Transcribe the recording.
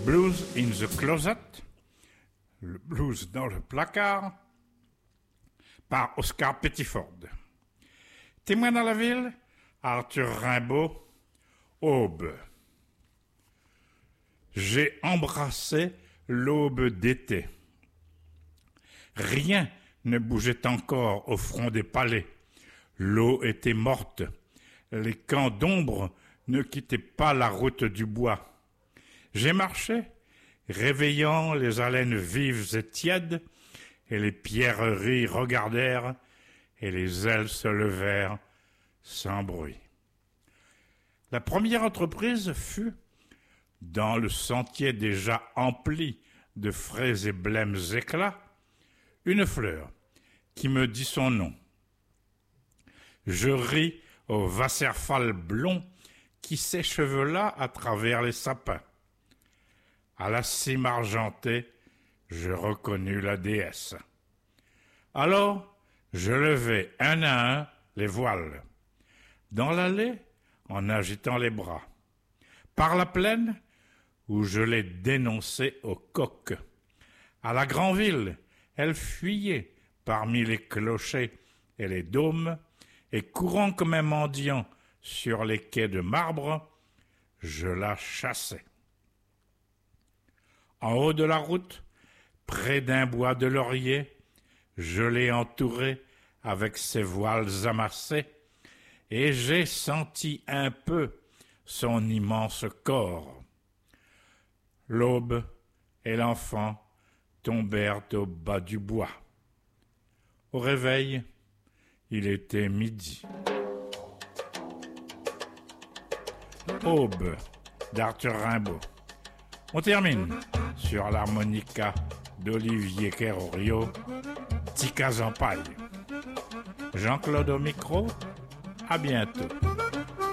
Blues in the Closet, le blues dans le placard, par Oscar Pettiford. Témoin dans la ville, Arthur Rimbaud, Aube. J'ai embrassé l'aube d'été. Rien ne bougeait encore au front des palais. L'eau était morte. Les camps d'ombre ne quittaient pas la route du bois. J'ai marché, réveillant les haleines vives et tièdes, et les pierreries regardèrent, et les ailes se levèrent sans bruit. La première entreprise fut, dans le sentier déjà empli de frais et blêmes éclats, une fleur qui me dit son nom. Je ris au Wasserfall blond qui s'échevela à travers les sapins. À la cime argentée, je reconnus la déesse. Alors, je levai un à un les voiles. Dans l'allée, en agitant les bras. Par la plaine, où je les dénonçais au coq. À la grande-ville, elle fuyait parmi les clochers et les dômes, et courant comme un mendiant sur les quais de marbre, je la chassais. En haut de la route, près d'un bois de laurier, je l'ai entourée avec ses voiles amassés, et j'ai senti un peu son immense corps. L'aube et l'enfant tombèrent au bas du bois. Au réveil, il était midi. Aube d'Arthur Rimbaud. On termine sur l'harmonica d'Olivier Querorio, Ticas en paille. Jean-Claude au micro, à bientôt.